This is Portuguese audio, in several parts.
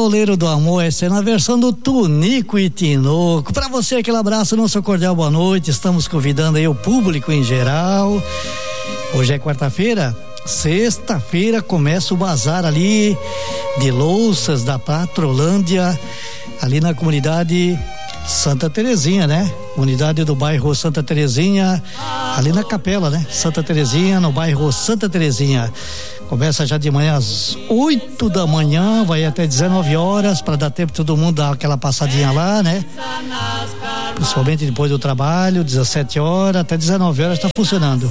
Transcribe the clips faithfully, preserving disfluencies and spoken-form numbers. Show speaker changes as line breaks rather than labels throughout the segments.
Tabuleiro do Amor, essa é na versão do Tunico e Tinoco. Pra você aquele abraço, nosso cordial boa noite. Estamos convidando aí o público em geral. Hoje é quarta-feira, sexta-feira começa o bazar ali de louças da Patrolândia, ali na comunidade Santa Terezinha, né? Unidade do bairro Santa Terezinha, ali na capela, né? Santa Terezinha, no bairro Santa Terezinha. Começa já de manhã às oito da manhã, vai até dezenove horas, para dar tempo de todo mundo dar aquela passadinha lá, né? Principalmente depois do trabalho, dezessete horas até dezenove horas está funcionando.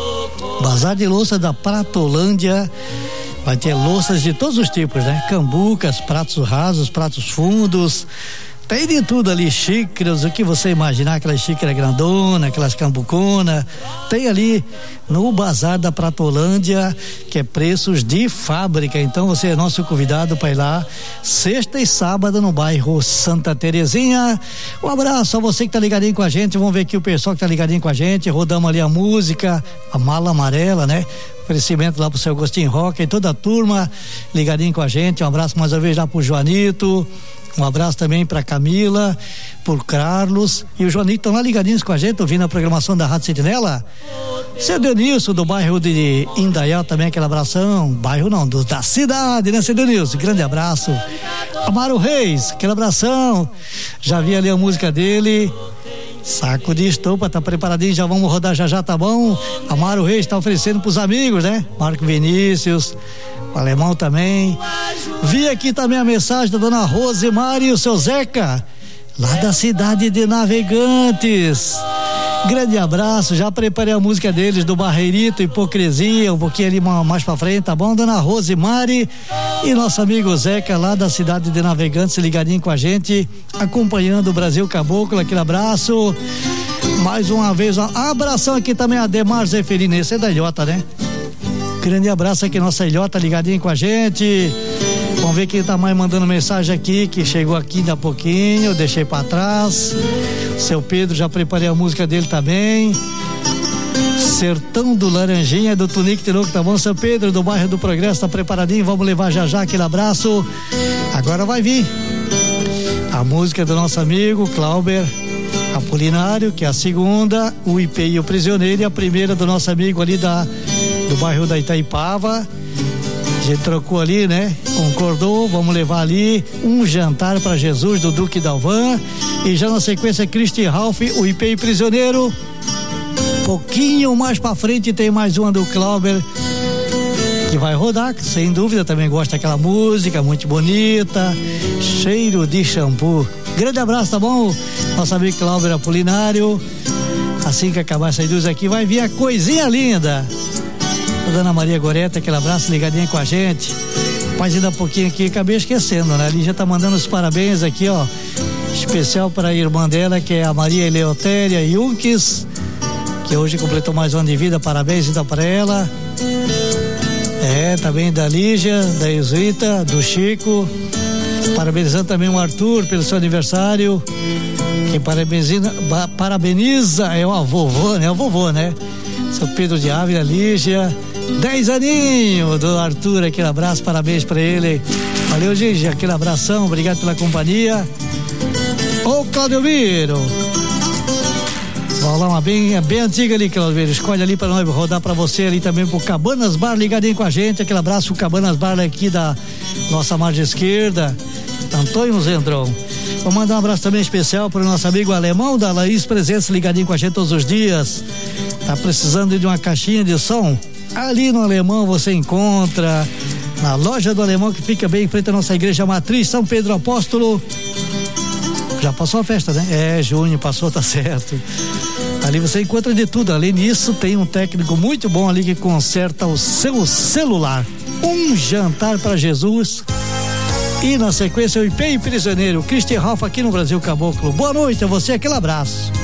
Bazar de louça da Pratolândia. Vai ter louças de todos os tipos, né? Cambucas, pratos rasos, pratos fundos. Tem de tudo ali, xícaras, o que você imaginar, aquelas xícaras grandona, aquelas cambucona. Tem ali no Bazar da Pratolândia, que é preços de fábrica. Então você é nosso convidado para ir lá, sexta e sábado no bairro Santa Terezinha. Um abraço a você que tá ligadinho com a gente. Vamos ver aqui o pessoal que tá ligadinho com a gente. Rodamos ali a música, a Mala Amarela, né? Oferecimento lá pro seu Agostinho Roca e toda a turma ligadinho com a gente. Um abraço mais uma vez lá pro Joanito. Um abraço também para Camila, por Carlos e o Joanito estão lá ligadinhos com a gente, ouvindo a programação da Rádio Sentinela. Seu Denilson, do bairro de Indaial, também aquele abração. Bairro não, do, da cidade, né, seu Denilson? Grande abraço. Amaro Reis, aquele abração. Já vi ali a música dele. Saco de estopa, tá preparadinho, já vamos rodar já já, tá bom? Amaro Reis tá oferecendo pros amigos, né? Marco Vinícius, o alemão também. Vi aqui também a mensagem da dona Rosemary e o seu Zeca, lá da cidade de Navegantes. Grande abraço, já preparei a música deles do Barreirito, Hipocrisia, um pouquinho ali mais pra frente, tá bom? Dona Rosemary e nosso amigo Zeca lá da cidade de Navegantes, ligadinho com a gente, acompanhando o Brasil Caboclo, aquele abraço. Mais uma vez, um abração aqui também a Demar Zeferino, esse é da Ilhota, né? Grande abraço aqui, nossa Ilhota ligadinho com a gente. Vamos ver quem tá mais mandando mensagem aqui, que chegou aqui ainda há pouquinho, eu deixei pra trás. Seu Pedro, já preparei a música dele também. Sertão do Laranjinha, do Tunico Tinoco, tá bom? Seu Pedro, do bairro do Progresso, tá preparadinho? Vamos levar já já aquele abraço. Agora vai vir a música do nosso amigo Clauber Apolinário, que é a segunda, o I P e o Prisioneiro, e a primeira do nosso amigo ali da, do bairro da Itaipava. A gente trocou ali, né? Concordou, vamos levar ali um jantar para Jesus do Duque Dalvan. E já na sequência, Christy Ralph, o I P e Prisioneiro. Pouquinho mais pra frente tem mais uma do Clauber que vai rodar, sem dúvida, também gosta daquela música, muito bonita, Cheiro de Shampoo. Grande abraço, tá bom? Nosso amigo Clauber Apolinário. Assim que acabar essa luz aqui, vai vir a coisinha linda. A Dona Maria Goreta, aquele abraço ligadinha com a gente. Mas ainda um pouquinho aqui, acabei esquecendo, né? Ali já tá mandando os parabéns aqui, ó. Especial para a irmã dela, que é a Maria Eleotéria Yunques, que hoje completou mais um ano de vida. Parabéns então para ela. É, também da Lígia, da Jesuíta, do Chico. Parabenizando também o Arthur pelo seu aniversário. Quem parabeniza, parabeniza é o vovô, né? O vovô, né? Seu Pedro de Ávila, Lígia. Dez aninhos do Arthur, aquele abraço, parabéns pra ele. Valeu, Gigi, aquele abração, obrigado pela companhia. Ô, Claudio Miro, vamos lá, uma bem, bem antiga ali, Claudio Miro, escolhe ali pra nós rodar pra você ali também pro Cabanas Bar, ligadinho com a gente, aquele abraço pro Cabanas Bar aqui da nossa margem esquerda, Antônio Zendron. Vou mandar um abraço também especial pro nosso amigo alemão da Laís Presença, ligadinho com a gente todos os dias. Tá precisando de uma caixinha de som? Ali no Alemão você encontra, na loja do Alemão, que fica bem em frente à nossa igreja matriz, São Pedro Apóstolo. Já passou a festa, né? É, junho passou, tá certo. Ali você encontra de tudo. Além disso, tem um técnico muito bom ali que conserta o seu celular. Um jantar para Jesus. E na sequência, o I P e Prisioneiro, Christy Ralph aqui no Brasil Caboclo. Boa noite a você, aquele abraço.